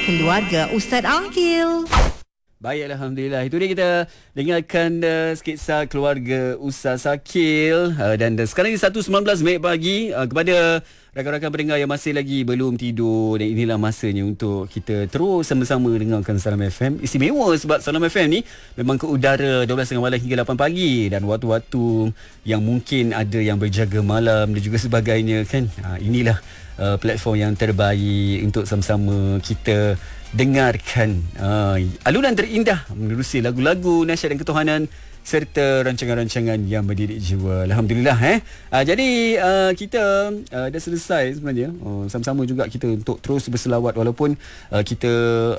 Keluarga Ustaz Aqil. Baik, Alhamdulillah. Itu dia, kita dengarkan sketsa keluarga Ustaz Aqil. Dan sekarang ini 1:19 pagi. Kepada rakan-rakan pendengar yang masih lagi belum tidur, dan inilah masanya untuk kita terus sama-sama dengarkan Salam FM. Istimewa sebab Salam FM ni memang ke udara 12.30 malam hingga 8 pagi. Dan waktu-waktu yang mungkin ada yang berjaga malam dan juga sebagainya kan. Inilah platform yang terbaik untuk sama-sama kita dengarkan alunan terindah menerusi lagu-lagu nasyid dan ketuhanan serta rancangan-rancangan yang mendidik jiwa. Alhamdulillah. Jadi kita dah selesai sebenarnya. Sama-sama juga kita untuk terus berselawat walaupun kita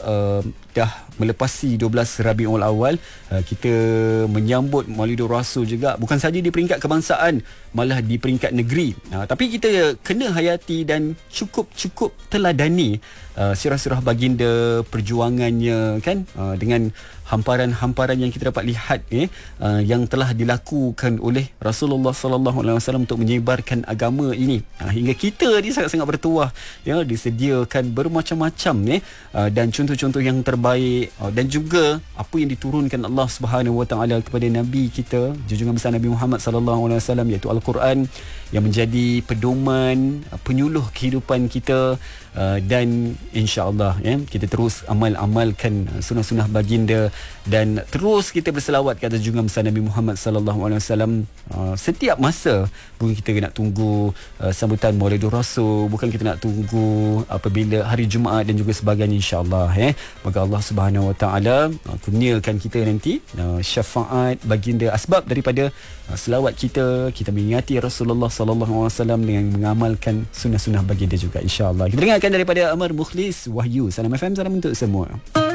dah melepasi 12 Rabiul Awal. Kita menyambut Maulidur Rasul juga, bukan saja di peringkat kebangsaan, malah di peringkat negeri. Tapi kita kena hayati dan cukup teladani sirah-sirah baginda, perjuangannya kan, dengan hamparan-hamparan yang kita dapat lihat yang telah dilakukan oleh Rasulullah sallallahu alaihi wasallam untuk menyebarkan agama ini. Hingga kita ni sangat-sangat bertuah ya, disediakan bermacam-macam dan contoh-contoh yang terbaik, dan juga apa yang diturunkan Allah Subhanahu wa taala kepada nabi kita, junjungan besar Nabi Muhammad sallallahu alaihi wasallam, iaitu Al-Quran yang menjadi pedoman, penyuluh kehidupan kita. Dan insya-Allah kita terus amalkan sunnah-sunnah baginda dan terus kita berselawat ke atas junjungan besar Nabi Muhammad sallallahu alaihi wasallam setiap masa. Bukan kita nak tunggu sambutan Maulidur Rasul, bukan kita nak tunggu apabila hari Jumaat dan juga sebagainya, insya-Allah. Moga Allah Subhanahu wa taala kurniakan kita nanti syafaat baginda, asbab daripada selawat kita mengingati Rasulullah sallallahu alaihi wasallam dengan mengamalkan sunnah-sunnah baginda juga, insya-Allah. Kita dengarkan daripada Amar Mukhlis Wahyu. Salam FM, salam untuk semua.